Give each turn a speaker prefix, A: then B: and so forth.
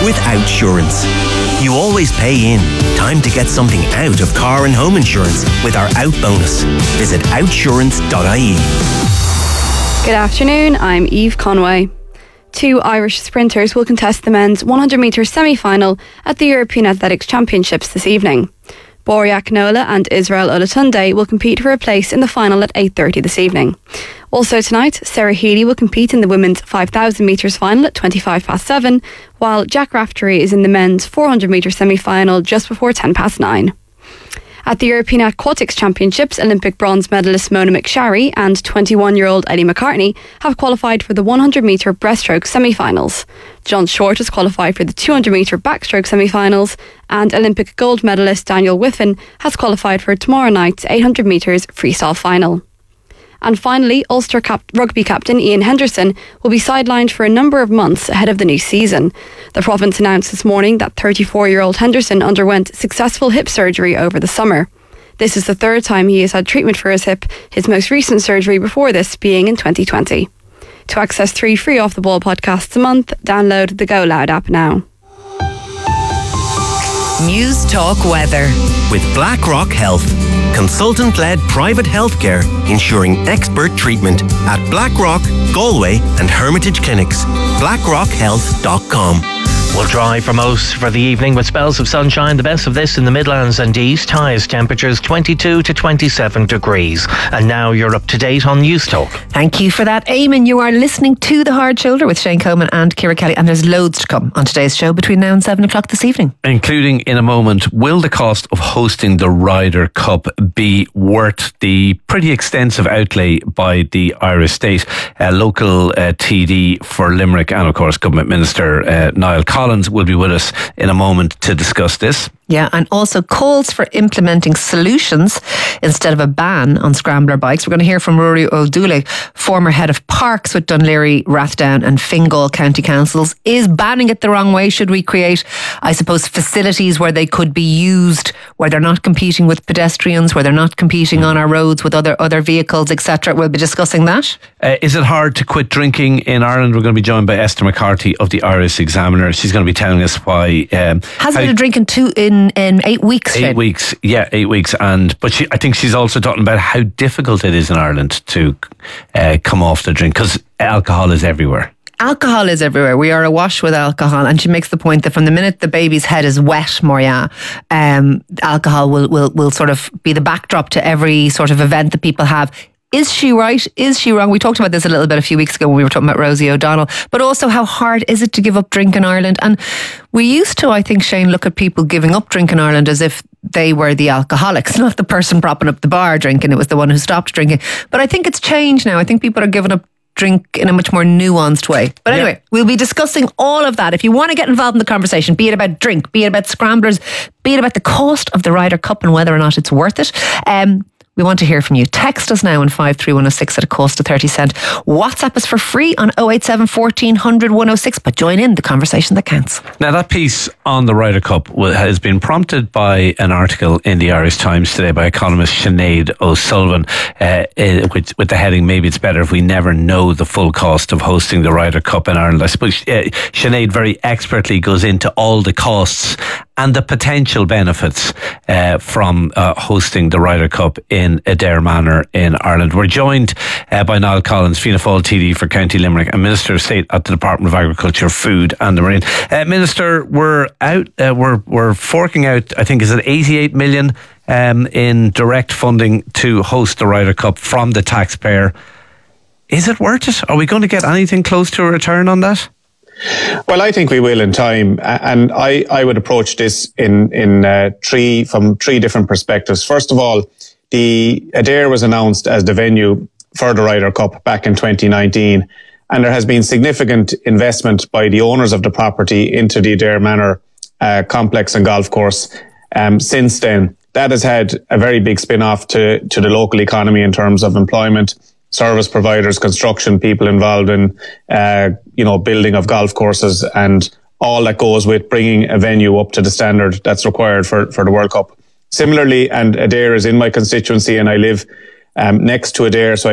A: with Outsurance. You always pay in. Time to get something out of car and home insurance with our Out bonus. Visit outsurance.ie.
B: Good afternoon, I'm Eve Conway. 2 Irish sprinters will contest the men's 100 metre semi-final at the European Athletics Championships this evening. Borja Knola and Israel Olatunde will compete for a place in the final at 8:30 this evening. Also tonight, Sarah Healy will compete in the women's 5,000 metres final at 7:25, while Jack Raftery is in the men's 400 metre semi-final just before 9:10. At the European Aquatics Championships, Olympic bronze medalist Mona McSharry and 21-year-old Ellie McCartney have qualified for the 100 metre breaststroke semi-finals. John Short has qualified for the 200 metre backstroke semi-finals, and Olympic gold medalist Daniel Whiffen has qualified for tomorrow night's 800 metres freestyle final. And finally, Ulster rugby captain Ian Henderson will be sidelined for a number of months ahead of the new season. The province announced this morning that 34-year-old Henderson underwent successful hip surgery over the summer. This is the third time he has had treatment for his hip, his most recent surgery before this being in 2020. To access 3 free Off the Ball podcasts a month, download the Go Loud app now.
C: News Talk Weather
A: with BlackRock Health. Consultant-led private healthcare ensuring expert treatment at BlackRock, Galway and Hermitage Clinics. BlackRockHealth.com.
D: We'll dry for most for the evening with spells of sunshine. The best of this in the Midlands and East. Highest temperatures 22 to 27 degrees. And now you're up to date on News Talk.
C: Thank you for that, Eamon. You are listening to The Hard Shoulder with Shane Coleman and Ciara Kelly, and there's loads to come on today's show between now and 7 o'clock this evening.
E: Including in a moment, will the cost of hosting the Ryder Cup be worth the pretty extensive outlay by the Irish state? Local TD for Limerick and of course Government Minister Niall Collins will be with us in a moment to discuss this.
C: Yeah, and also calls for implementing solutions instead of a ban on scrambler bikes. We're going to hear from Rory O'Dooley, former head of parks with Dún Laoghaire, Rathdown and Fingal County Councils. Is banning it the wrong way? Should we create, I suppose, facilities where they could be used, where they're not competing with pedestrians, where they're not competing on our roads with other vehicles, etc.? We'll be discussing that.
E: Is it hard to quit drinking in Ireland? We're going to be joined by Esther McCarthy of the Irish Examiner. She's going to be telling us why.
C: Hasn't been a drinking in 8 weeks.
E: 8 weeks, yeah, 8 weeks. But I think she's also talking about how difficult it is in Ireland to come off the drink, because alcohol is everywhere.
C: Alcohol is everywhere. We are awash with alcohol, and she makes the point that from the minute the baby's head is wet, Moria, alcohol will sort of be the backdrop to every sort of event that people have. Is she right? Is she wrong? We talked about this a little bit a few weeks ago when we were talking about Rosie O'Donnell. But also, how hard is it to give up drink in Ireland? And we used to, I think, Shane, look at people giving up drink in Ireland as if they were the alcoholics, not the person propping up the bar drinking. It was the one who stopped drinking. But I think it's changed now. I think people are giving up drink in a much more nuanced way. But anyway, we'll be discussing all of that. If you want to get involved in the conversation, be it about drink, be it about scramblers, be it about the cost of the Ryder Cup and whether or not it's worth it, we want to hear from you. Text us now on 53106 at a cost of 30 cents. WhatsApp us for free on 087 1400 106, but join in the conversation that counts.
E: Now, that piece on the Ryder Cup has been prompted by an article in the Irish Times today by economist Sinead O'Sullivan, with the heading, "Maybe it's better if we never know the full cost of hosting the Ryder Cup in Ireland." I suppose Sinead very expertly goes into all the costs and the potential benefits from hosting the Ryder Cup in Adair Manor in Ireland. We're joined by Niall Collins, Fianna Fáil TD for County Limerick and Minister of State at the Department of Agriculture, Food and the Marine. Minister, we're forking out, I think, is it 88 million in direct funding to host the Ryder Cup from the taxpayer. Is it worth it? Are we going to get anything close to a return on that?
F: Well, I think we will in time, and I would approach this from three different perspectives. First of all, the Adair was announced as the venue for the Ryder Cup back in 2019, and there has been significant investment by the owners of the property into the Adair Manor complex and golf course since then. That has had a very big spin-off to the local economy in terms of employment, service providers, construction, people involved in, building of golf courses and all that goes with bringing a venue up to the standard that's required for the World Cup. Similarly, and Adair is in my constituency and I live next to Adair, so